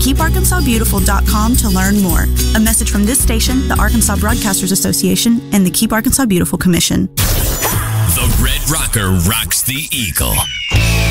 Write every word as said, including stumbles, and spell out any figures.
keep arkansas beautiful dot com to learn more. A message from this station, the Arkansas Broadcasters Association, and the Keep Arkansas Beautiful Commission. The Red Rocker rocks the Eagle.